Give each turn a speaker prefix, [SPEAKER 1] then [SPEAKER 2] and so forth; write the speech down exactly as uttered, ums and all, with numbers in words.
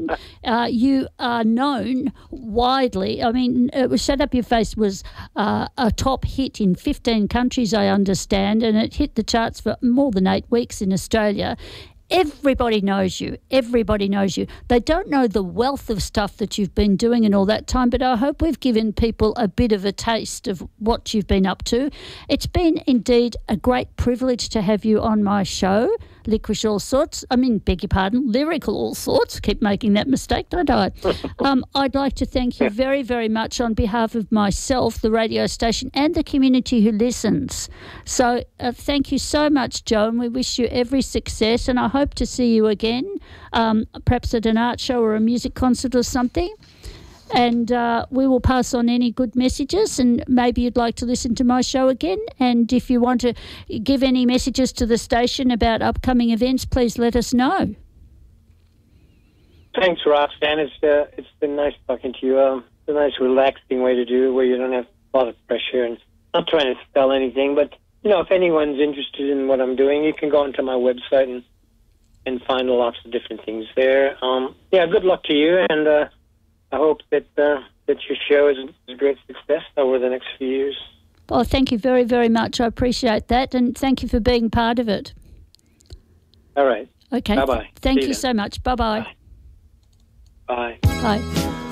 [SPEAKER 1] and uh, you are known widely. I mean, it was Shut Up Your Face was uh, a top hit in fifteen countries, I understand, and it hit the charts for more than eight weeks in Australia. Everybody knows you. Everybody knows you. They don't know the wealth of stuff that you've been doing in all that time, but I hope we've given people a bit of a taste of what you've been up to. It's been indeed a great privilege to have you on my show, Licorice All Sorts. I mean, beg your pardon, Lyrical All Sorts. Keep making that mistake, don't I? um, I'd like to thank you very, very much on behalf of myself, the radio station, and the community who listens. So uh, thank you so much, Joe, and we wish you every success, and I hope to see you again, um, perhaps at an art show or a music concert or something. And uh, we will pass on any good messages, and maybe you'd like to listen to my show again. And if you want to give any messages to the station about upcoming events, please let us know.
[SPEAKER 2] Thanks, Roxanne. It's, uh, it's been nice talking to you. Um, it's a nice, relaxing way to do it where you don't have a lot of pressure. And I'm not trying to sell anything, but, you know, if anyone's interested in what I'm doing, you can go onto my website and, and find lots of different things there. Um, yeah, good luck to you, and uh, I hope that uh, that your show is a great success over the next few years.
[SPEAKER 1] Oh, thank you very, very much. I appreciate that, and thank you for being part of it.
[SPEAKER 2] All right.
[SPEAKER 1] Okay.
[SPEAKER 2] Bye-bye.
[SPEAKER 1] Thank
[SPEAKER 2] See
[SPEAKER 1] you
[SPEAKER 2] you
[SPEAKER 1] so much. Bye-bye.
[SPEAKER 2] Bye.
[SPEAKER 1] Bye. Bye.